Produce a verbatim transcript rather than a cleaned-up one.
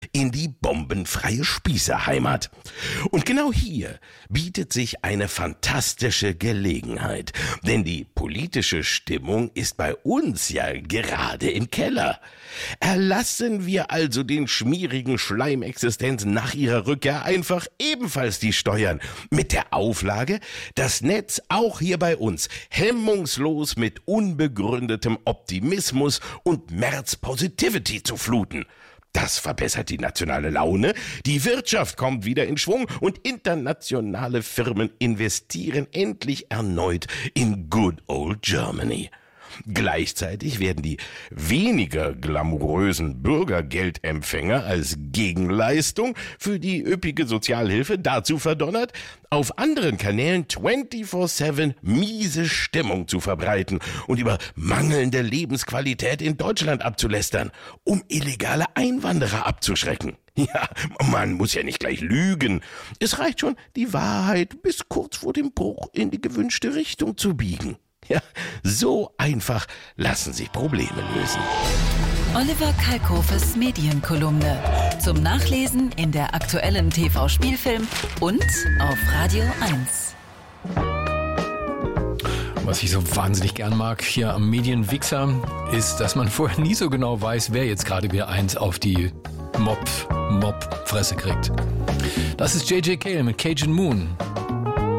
in die bombenfreie Spießerheimat. Und genau hier bietet sich eine fantastische Gelegenheit, denn die politische Stimmung ist bei uns ja gerade im Keller. Erlassen wir also den schmierigen Schleimexistenzen nach ihrer Rückkehr einfach ebenfalls die Steuern, mit der Auflage, das Netz auch hier bei uns hemmungslos mit unbegründetem Optimismus und März-Positivity zu fluten. Das verbessert die nationale Laune, die Wirtschaft kommt wieder in Schwung und internationale Firmen investieren endlich erneut in good old Germany. Gleichzeitig werden die weniger glamourösen Bürgergeldempfänger als Gegenleistung für die üppige Sozialhilfe dazu verdonnert, auf anderen Kanälen vierundzwanzig sieben miese Stimmung zu verbreiten und über mangelnde Lebensqualität in Deutschland abzulästern, um illegale Einwanderer abzuschrecken. Ja, man muss ja nicht gleich lügen. Es reicht schon, die Wahrheit bis kurz vor dem Bruch in die gewünschte Richtung zu biegen. Ja, so einfach lassen sich Probleme lösen. Oliver Kalkofes Medienkolumne. Zum Nachlesen in der aktuellen T V-Spielfilm und auf Radio eins. Was ich so wahnsinnig gern mag hier am Medienwichser, ist, dass man vorher nie so genau weiß, wer jetzt gerade wieder eins auf die Mob, Mob-Fresse kriegt. Das ist J J. Cale mit Cajun Moon.